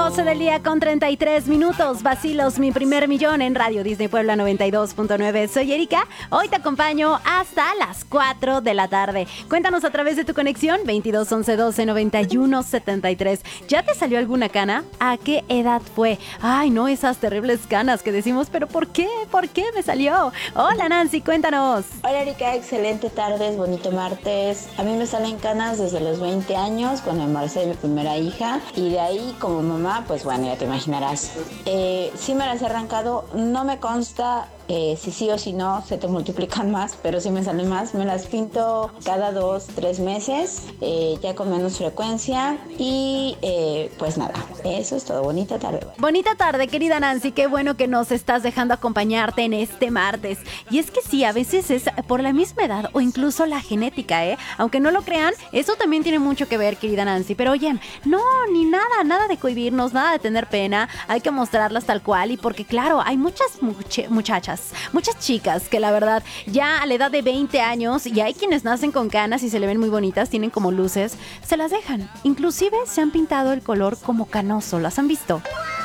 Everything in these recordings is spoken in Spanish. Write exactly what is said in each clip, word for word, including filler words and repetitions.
doce del día con treinta y tres minutos. Vacilos, mi primer millón en Radio Disney Puebla noventa y dos punto nueve. Soy Erika. Hoy te acompaño hasta las cuatro de la tarde. Cuéntanos a través de tu conexión veintidós once doce noventa y uno setenta y tres. ¿Ya te salió alguna cana? ¿A qué edad fue? Ay, no, esas terribles canas que decimos, pero ¿por qué? ¿Por qué me salió? Hola Nancy, cuéntanos. Hola Erika, excelente tardes, bonito martes. A mí me salen canas desde los veinte años, cuando me embaracé de mi primera hija. Y de ahí, como mamá, pues bueno, ya te imaginarás. Eh, sí me las he arrancado, no me consta eh, si sí o si no, se te multiplican más, pero sí me salen más. Me las pinto cada dos, tres meses, eh, ya con menos frecuencia. Y eh, pues nada, eso es todo. Bonita tarde. Bonita tarde, querida Nancy, qué bueno que nos estás dejando acompañarte en este martes. Y es que sí, a veces es por la misma edad o incluso la genética, ¿eh? Aunque no lo crean, eso también tiene mucho que ver, querida Nancy. Pero oye, no, ni nada, nada de cohibirnos, nada de tener pena. Hay que mostrarlas tal cual y porque claro, hay muchas much- muchachas, muchas chicas que la verdad ya a la edad de veinte años, y hay quienes nacen con canas y se le ven muy bonitas, tienen como luces, se las dejan. Inclusive se han pintado el color como canoso, ¿las han visto?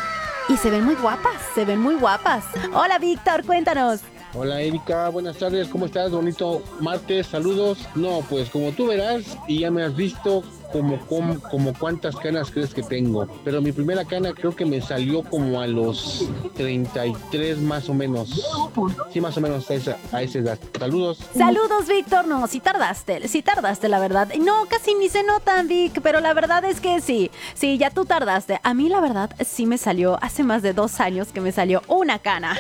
Y se ven muy guapas, se ven muy guapas. Hola Víctor, cuéntanos. Hola Erika, buenas tardes, ¿cómo estás? Bonito martes, saludos. No, pues como tú verás y ya me has visto, como, como, como cuántas canas crees que tengo. Pero mi primera cana creo que me salió como a los treinta y tres más o menos. Sí, más o menos a esa, a esa edad. Saludos. Saludos Víctor, no, sí tardaste, sí tardaste la verdad. No, casi ni se notan Vic, pero la verdad es que sí, sí, ya tú tardaste. A mí la verdad sí me salió, hace más de dos años que me salió una cana.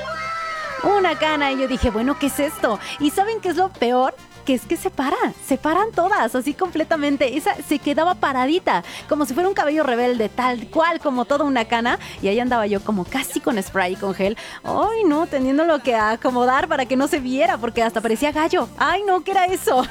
Una cana y yo dije, bueno, ¿qué es esto? ¿Y saben qué es lo peor? Que es que se paran, se paran todas, así completamente. Esa se quedaba paradita, como si fuera un cabello rebelde, tal cual como toda una cana. Y ahí andaba yo como casi con spray y con gel. Ay, no, teniéndolo que acomodar para que no se viera, porque hasta parecía gallo. Ay, no, ¿qué era eso?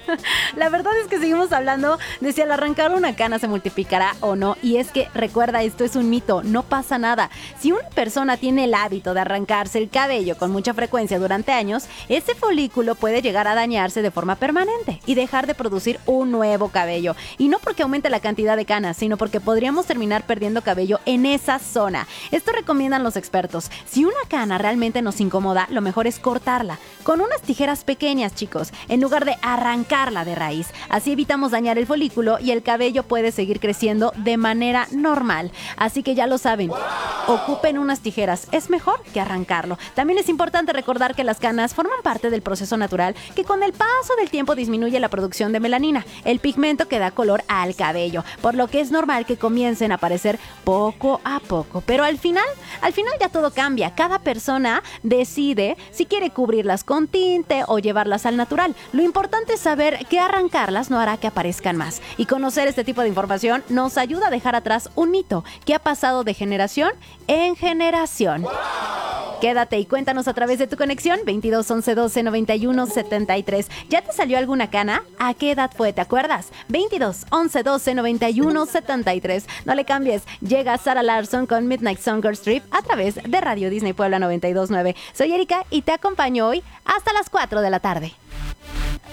La verdad es que seguimos hablando de si al arrancar una cana se multiplicará o no. Y es que, recuerda, esto es un mito, no pasa nada. Si una persona tiene el hábito de arrancarse el cabello con mucha frecuencia durante años, ese folículo puede llegar a dañarse de forma permanente y dejar de producir un nuevo cabello. Y no porque aumente la cantidad de canas, sino porque podríamos terminar perdiendo cabello en esa zona. Esto recomiendan los expertos. Si una cana realmente nos incomoda, lo mejor es cortarla con unas tijeras pequeñas, chicos, en lugar de arrancarla de raíz. Así evitamos dañar el folículo y el cabello puede seguir creciendo de manera normal. Así que ya lo saben, ocupen unas tijeras, es mejor que arrancarlo. También es importante recordar que las canas forman parte del proceso natural que con el paso del tiempo disminuye la producción de melanina, el pigmento que da color al cabello, por lo que es normal que comiencen a aparecer poco a poco. Pero al final, al final ya todo cambia. Cada persona decide si quiere cubrirlas con tinte o llevarlas al natural. Lo importante es saber que arrancarlas no hará que aparezcan más. Y conocer este tipo de información nos ayuda a dejar atrás un mito que ha pasado de generación en generación. ¡Wow! Quédate y cuéntanos a través de tu conexión veintidós once doce noventa y uno setenta y tres. ¿Ya te salió alguna cana? ¿A qué edad fue? ¿Te acuerdas? veintidós once doce noventa y uno setenta y tres. No le cambies. Llega Sarah Larsson con Midnight Song Strip a través de Radio Disney Puebla noventa y dos punto nueve. Soy Erika y te acompaño hoy hasta las cuatro de la tarde.